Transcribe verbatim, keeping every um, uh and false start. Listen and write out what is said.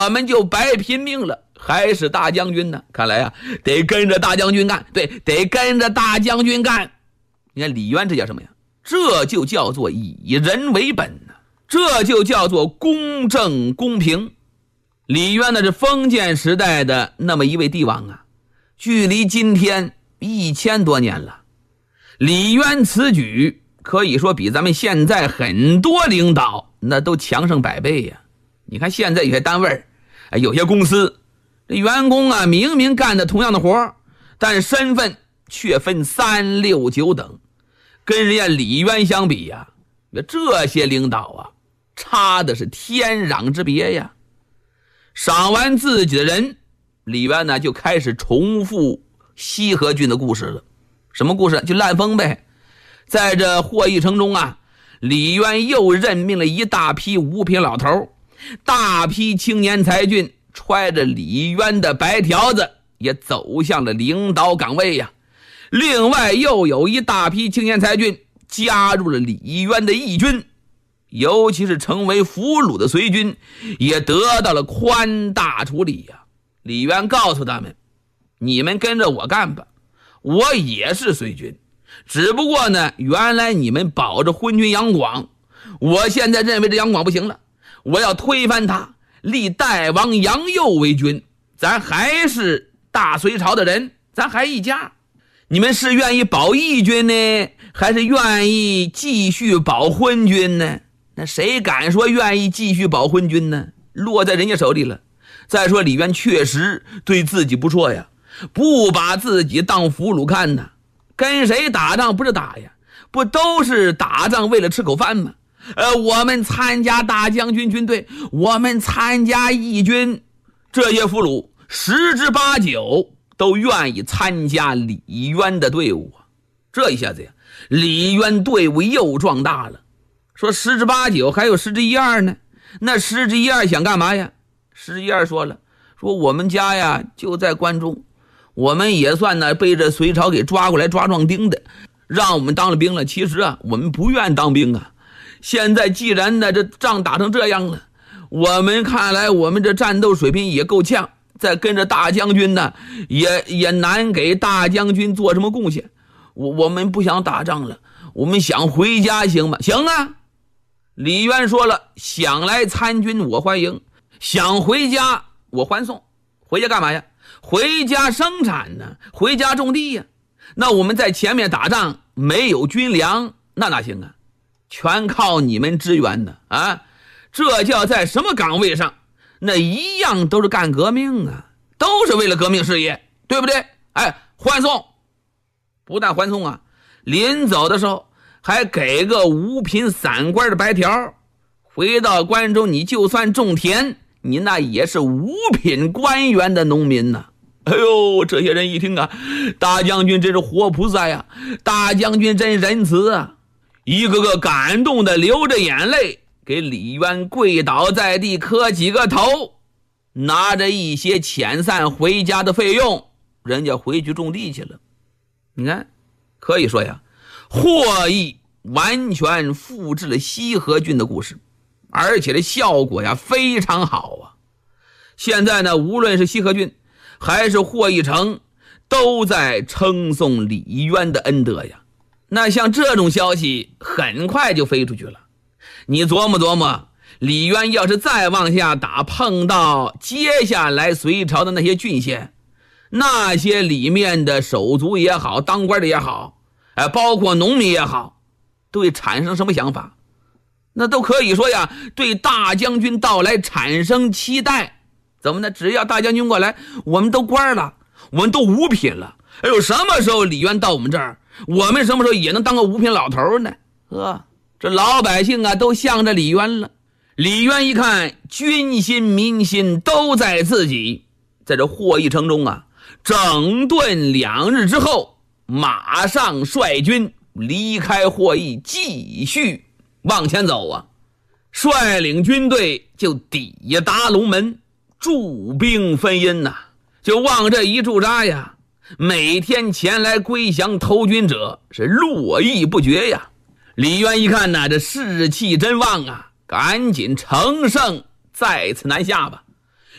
我们就白拼命了。还是大将军呢？看来啊，得跟着大将军干。对，得跟着大将军干。你看李渊这叫什么呀？这就叫做以人为本呢，这就叫做公正公平。李渊呢是封建时代的那么一位帝王啊，距离今天一千多年了。李渊此举可以说比咱们现在很多领导那都强上百倍呀。你看现在有些单位，有些公司，这员工啊明明干的同样的活，但身份却分三六九等，跟人家李渊相比呀，这些领导啊差的是天壤之别呀。赏完自己的人，李渊呢就开始重复西河郡的故事了。什么故事？就烂风呗。在这获益城中啊，李渊又任命了一大批五品老头，大批青年才俊揣着李渊的白条子也走向了领导岗位呀。另外又有一大批青年才俊加入了李渊的义军，尤其是成为俘虏的随军也得到了宽大处理呀。李渊告诉他们，你们跟着我干吧，我也是随军，只不过呢，原来你们保着昏君杨广，我现在认为这杨广不行了，我要推翻他，立代王杨佑为君，咱还是大隋朝的人，咱还一家。你们是愿意保义军呢，还是愿意继续保昏君呢？那谁敢说愿意继续保昏君呢？落在人家手里了。再说李渊确实对自己不错呀，不把自己当俘虏看呢。跟谁打仗不是打呀，不都是打仗为了吃口饭吗？呃，我们参加大将军军队，我们参加义军，这些俘虏十之八九都愿意参加李渊的队伍啊。这一下子呀，李渊队伍又壮大了。说十之八九还有十之一二呢，那十之一二想干嘛呀？十之一二说了，说我们家呀就在关中，我们也算呢被这隋朝给抓过来抓壮丁的，让我们当了兵了。其实啊，我们不愿当兵啊。现在既然呢这仗打成这样了，我们看来我们这战斗水平也够呛，再跟着大将军呢也也难给大将军做什么贡献。我我们不想打仗了，我们想回家行吗？行啊。李渊说了，想来参军我欢迎，想回家我欢送。回家干嘛呀？回家生产呢，回家种地呀。那我们在前面打仗没有军粮，那哪行啊？全靠你们支援呢啊！这叫在什么岗位上，那一样都是干革命啊，都是为了革命事业，对不对？哎，欢送。不但欢送啊，临走的时候还给个五品散官的白条。回到关中，你就算种田，你那也是五品官员的农民呐。哎呦，这些人一听啊，大将军真是活菩萨呀，大将军真仁慈啊，一个个感动的流着眼泪，给李渊跪倒在地磕几个头，拿着一些遣散回家的费用，人家回去种地去了。你看，可以说呀，获益完全复制了西河郡的故事，而且这效果呀非常好啊。现在呢，无论是西河郡还是获益城，都在称颂李渊的恩德呀。那像这种消息很快就飞出去了。你琢磨琢磨，李渊要是再往下打，碰到接下来隋朝的那些郡县，那些里面的手足也好，当官的也好，哎，包括农民也好，对产生什么想法？那都可以说呀，对大将军到来产生期待。怎么呢？只要大将军过来，我们都官了，我们都五品了。哎呦，什么时候李渊到我们这儿，我们什么时候也能当个五品老头呢？呵，这老百姓啊都向着李渊了。李渊一看军心民心都在自己，在这获益城中啊，整顿两日之后，马上率军离开获益，继续往前走啊。率领军队就抵达龙门，驻兵分阴呐、啊，就往这一驻扎呀，每天前来归降投军者是络绎不绝呀。李渊一看呢，这士气真旺啊，赶紧乘胜再次南下吧。